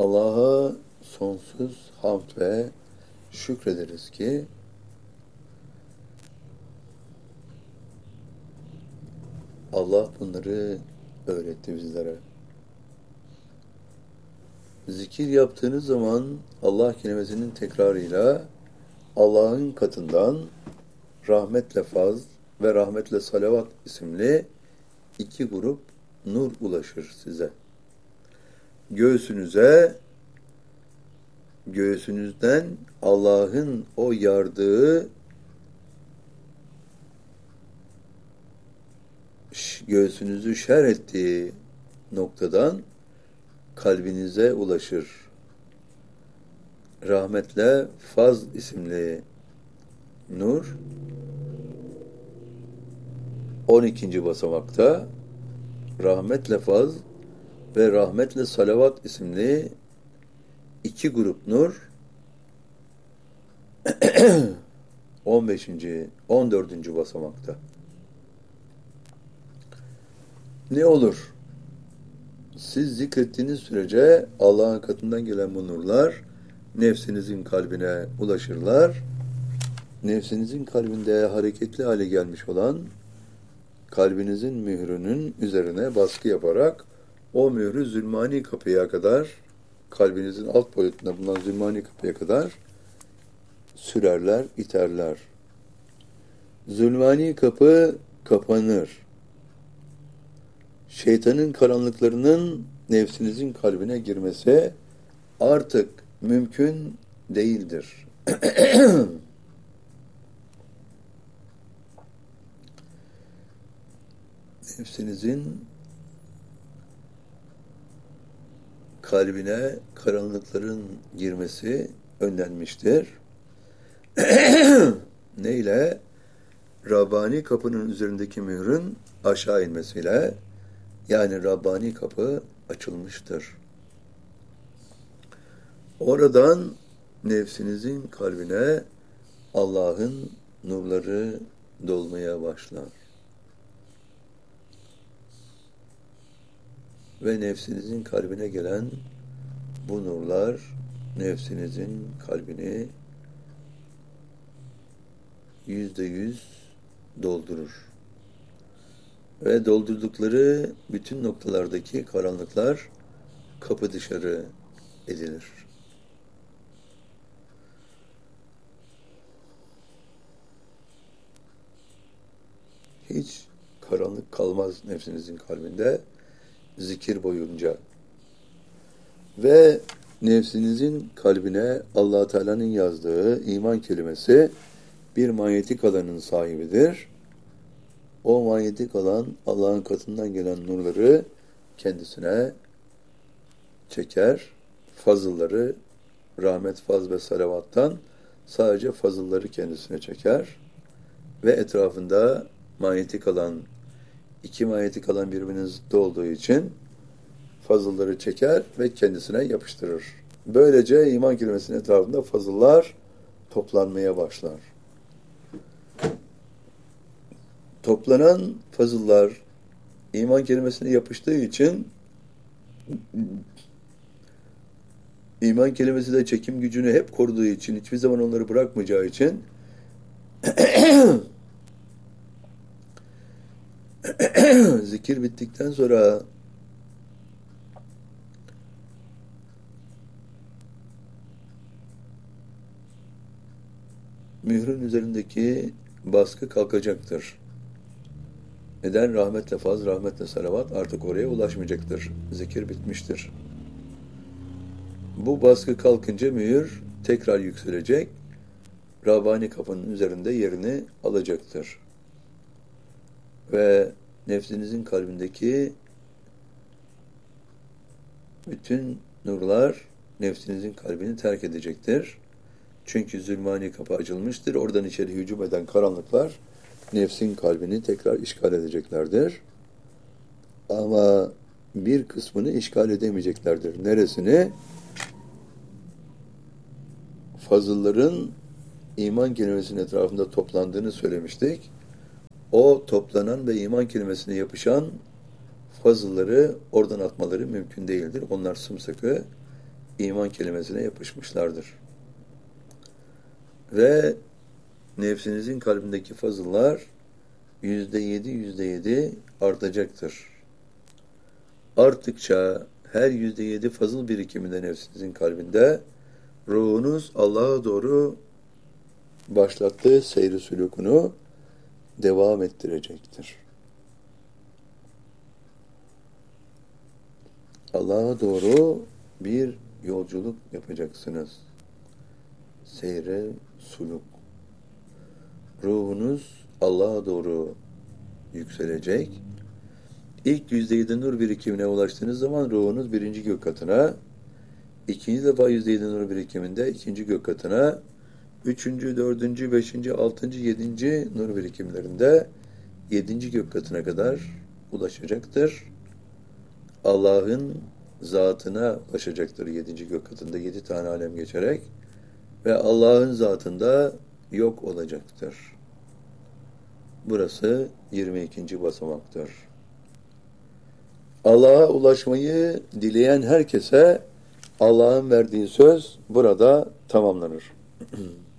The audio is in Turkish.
Allah'a sonsuz hamd ve şükrederiz ki Allah bunları öğretti bizlere. Zikir yaptığınız zaman Allah kelimesinin tekrarıyla Allah'ın katından rahmetle fazl ve rahmetle salavat isimli iki grup nur ulaşır size. Göğsünüzden Allah'ın o yardığı göğsünüzü şer ettiği noktadan kalbinize ulaşır. Rahmetle fazl isimli nur 12. basamakta, rahmetle fazl ve rahmetle salavat isimli iki grup nur 15. 14. basamakta. Ne olur? Siz zikrettiğiniz sürece Allah'ın katından gelen bu nurlar nefsinizin kalbine ulaşırlar. Nefsinizin kalbinde hareketli hale gelmiş olan kalbinizin mührünün üzerine baskı yaparak o mührü zulmani kapıya kadar, kalbinizin alt boyutunda bulunan zulmani kapıya kadar sürerler, iterler. Zulmani kapı kapanır. Şeytanın karanlıklarının nefsinizin kalbine girmesi artık mümkün değildir. Nefsinizin kalbine karanlıkların girmesi önlenmiştir. Neyle? Rabbani kapının üzerindeki mührün aşağı inmesiyle, yani Rabbani kapı açılmıştır. Oradan nefsinizin kalbine Allah'ın nurları dolmaya başlar. Ve nefsinizin kalbine gelen bu nurlar nefsinizin kalbini %100 doldurur. Ve doldurdukları bütün noktalardaki karanlıklar kapı dışarı edilir. Hiç karanlık kalmaz nefsinizin kalbinde zikir boyunca. Ve nefsinizin kalbine Allah Teala'nın yazdığı iman kelimesi bir manyetik alanın sahibidir. O manyetik alan Allah'ın katından gelen nurları kendisine çeker. Fazılları, rahmet, faz ve salavattan sadece fazılları kendisine çeker. Ve etrafında manyetik alan, iki manyetik alan birbirinin zıttı olduğu için fazılları çeker ve kendisine yapıştırır. Böylece iman kelimesinin etrafında fazıllar toplanmaya başlar. Toplanan fazıllar iman kelimesine yapıştığı için iman kelimesi de çekim gücünü hep koruduğu için, hiçbir zaman onları bırakmayacağı için zikir bittikten sonra mührün üzerindeki baskı kalkacaktır. Neden? Rahmetle faz, rahmetle salavat artık oraya ulaşmayacaktır. Zikir bitmiştir. Bu baskı kalkınca mühür tekrar yükselecek, Rabbani kapının üzerinde yerini alacaktır. Ve nefsinizin kalbindeki bütün nurlar nefsinizin kalbini terk edecektir. Çünkü zulmani kapı açılmıştır. Oradan içeri hücum eden karanlıklar nefsin kalbini tekrar işgal edeceklerdir. Ama bir kısmını işgal edemeyeceklerdir. Neresini? Fazılların iman kelimesinin etrafında toplandığını söylemiştik. O toplanan ve iman kelimesine yapışan fazılları oradan atmaları mümkün değildir. Onlar sımsıkı iman kelimesine yapışmışlardır. Ve nefsinizin kalbindeki fazıllar %7 artacaktır. Arttıkça her %7 fazıl birikiminde nefsinizin kalbinde ruhunuz Allah'a doğru başlattığı seyri sülûkunu devam ettirecektir. Allah'a doğru bir yolculuk yapacaksınız. Seyre suluk. Ruhunuz Allah'a doğru yükselecek. İlk %7 nur birikimine ulaştığınız zaman ruhunuz birinci gök katına, ikinci defa %7 nur birikiminde ikinci gök katına, üçüncü, dördüncü, beşinci, altıncı, yedinci nur birikimlerinde yedinci gök katına kadar ulaşacaktır. Allah'ın zatına ulaşacaktır yedinci gök katında 7 tane alem geçerek ve Allah'ın zatında yok olacaktır. Burası 22. basamaktır. Allah'a ulaşmayı dileyen herkese Allah'ın verdiği söz burada tamamlanır.